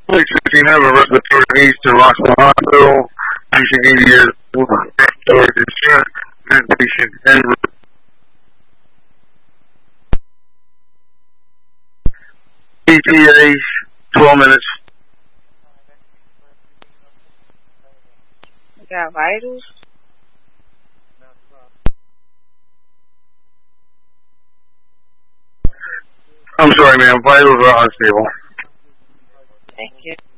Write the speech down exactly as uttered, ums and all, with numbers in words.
six fifteen have a respiratory needs to Rockville Hospital. Patient needs respiratory distress. Patient and E T A, twelve minutes. You got vitals? I'm sorry, ma'am. Vitals are unstable. Thank you.